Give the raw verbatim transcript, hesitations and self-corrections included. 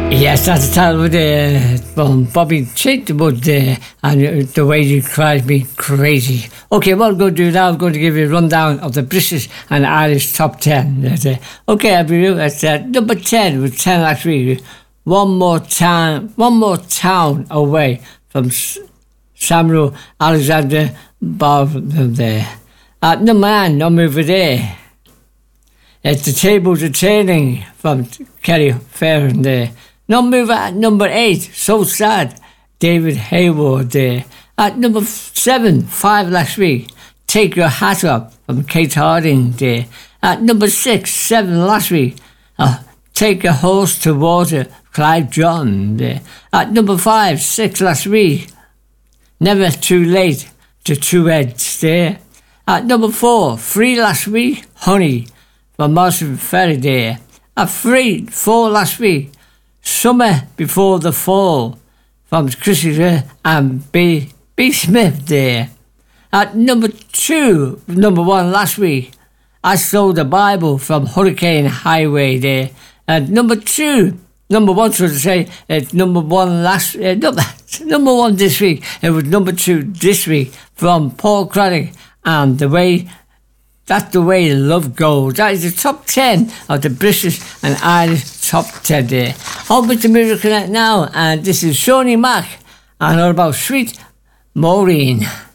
Yes, that's a title uh, from Bobby Chitwood uh, and The Way You Drive Me Crazy. Okay, what I'm going to do now, I'm going to give you a rundown of the British and Irish top ten. Uh, okay, I'll be at uh, number ten with ten last week. One more town, one more town away from S- Samuel Alexander Bob there. At number nine, no move there. It's The Tables Are Turning from Kerry Farron there. Number at number eight, So Sad, David Hayward there. At number seven, five last week, Take Your Hat Off from Kate Harding there. At number six, seven last week, uh, Take a Horse to Water, Clive John there. At number five, six last week, Never Too Late, to Two Heads there. At number four, three last week, Honey from Martin Ferry there. At three, four last week, Summer Before the Fall from Chrissy and B. B. Smith there. At number two, number one last week, I Sold the Bible from Hurricane Highway there. At number two, number one, so to say, it's number one last, uh, number, number one this week. It was number two this week from Paul Craddock and The Way That's the Way Love Goes. That is the top ten of the British and Irish top ten there. On with the Music Connect now, and this is Shawnee Mack and all about Sweet Maureen.